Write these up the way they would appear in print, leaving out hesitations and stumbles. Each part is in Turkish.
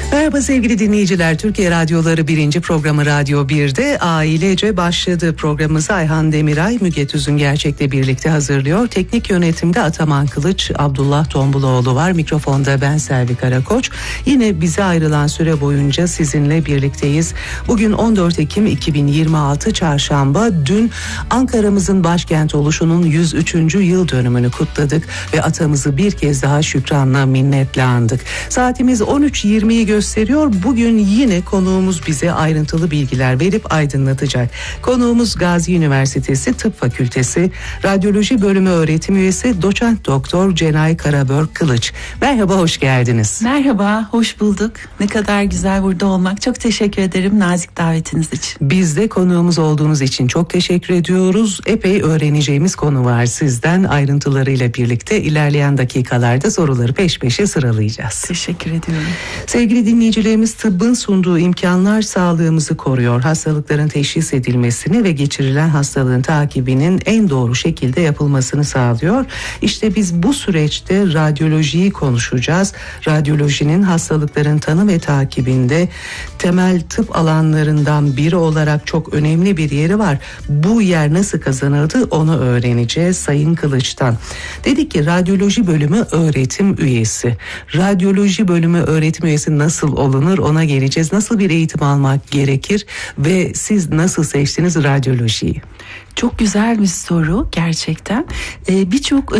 Merhaba sevgili dinleyiciler. Türkiye Radyoları 1. programı Radyo 1'de ailece başladı. Programımızı Ayhan Demiray, Müge Tüzün Gerçek'le birlikte hazırlıyor. Teknik yönetimde Ataman Kılıç, Abdullah Tombuloğlu var. Mikrofonda ben Selvi Karakoç. Yine bize ayrılan süre boyunca sizinle birlikteyiz. Bugün 14 Ekim 2026 Çarşamba. Dün Ankara'mızın başkent oluşunun 103. yıl dönümünü kutladık ve atamızı bir kez daha şükranla, minnetle andık. Saatimiz 13.20'yi gösteriyor. Bugün yine konuğumuz bize ayrıntılı bilgiler verip aydınlatacak. Konuğumuz Gazi Üniversitesi Tıp Fakültesi Radyoloji Bölümü öğretim üyesi Doçent Doktor Cenay Karabör Kılıç. Merhaba, hoş geldiniz. Merhaba, hoş bulduk. Ne kadar güzel burada olmak. Çok teşekkür ederim nazik davetiniz için. Biz de konuğumuz olduğunuz için çok teşekkür ediyoruz. Epey öğreneceğimiz konu var sizden. Ayrıntılarıyla birlikte ilerleyen dakikalarda soruları peş peşe sıralayacağız. Teşekkür ediyorum. Sevgili dinleyicilerimiz, tıbbın sunduğu imkanlar sağlığımızı koruyor. Hastalıkların teşhis edilmesini ve geçirilen hastalığın takibinin en doğru şekilde yapılmasını sağlıyor. İşte biz bu süreçte radyolojiyi konuşacağız. Radyolojinin hastalıkların tanı ve takibinde temel tıp alanlarından biri olarak çok önemli bir yeri var. Bu yer nasıl kazanıldı onu öğreneceğiz Sayın Kılıç'tan. Dedik ki radyoloji bölümü öğretim üyesi. Radyoloji bölümü öğretim üyesi nasıl olunur ona geleceğiz. Nasıl bir eğitim almak gerekir ve siz nasıl seçtiniz radyolojiyi? Çok güzel bir soru gerçekten. Birçok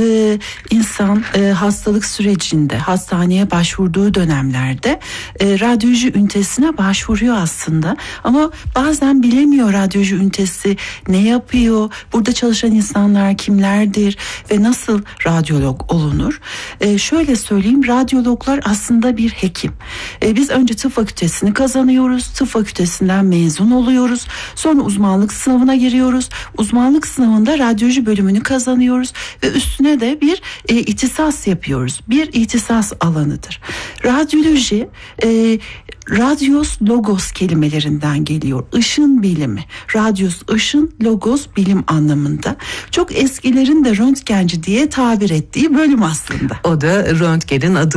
insan hastalık sürecinde hastaneye başvurduğu dönemlerde radyoloji ünitesine başvuruyor aslında. Ama bazen bilemiyor radyoloji ünitesi ne yapıyor, burada çalışan insanlar kimlerdir ve nasıl radyolog olunur. Şöyle söyleyeyim, radyologlar aslında bir hekim. Biz önce tıp fakültesini kazanıyoruz, tıp fakültesinden mezun oluyoruz, sonra uzmanlık sınavına giriyoruz. Uzmanlık sınavında radyoloji bölümünü kazanıyoruz ve üstüne de bir ihtisas yapıyoruz. Bir ihtisas alanıdır. Radyoloji radyos logos kelimelerinden geliyor. Işın bilimi. Radyos ışın, logos bilim anlamında. Çok eskilerin de röntgenci diye tabir ettiği bölüm aslında. O da röntgenin adı.